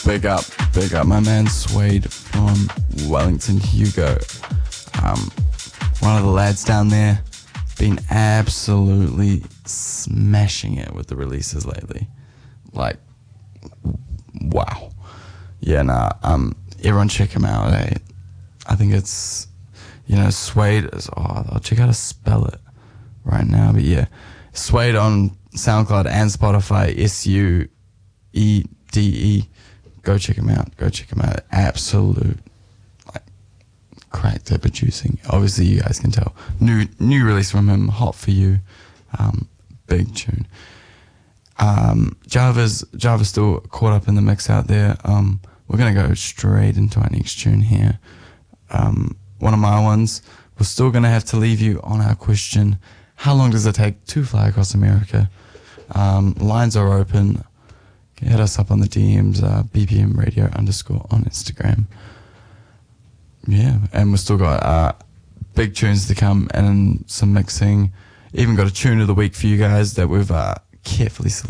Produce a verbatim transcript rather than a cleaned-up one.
Big up, big up. My man Suede from Wellington Hugo. Um, one of the lads down there, been absolutely smashing it with the releases lately. Like, wow. Yeah, nah, um, everyone check him out, eh? I think it's, you know, Suede is, oh, I'll check out how to spell it right now, but yeah. Suede on SoundCloud and Spotify, S U E D E. Go check him out. Go check him out. Absolute, like, crack they're producing. Obviously, you guys can tell. New new release from him, Hot For You. Um, big tune. Um, Java's, Java's still caught up in the mix out there. Um, we're going to go straight into our next tune here. Um, one of my ones. We're still going to have to leave you on our question. How long does it take to fly across America? Um, lines are open. Hit us up on the D Ms, uh, B P M radio underscore on Instagram. Yeah, and we've still got uh, big tunes to come and some mixing. Even got a tune of the week for you guys that we've uh, carefully selected.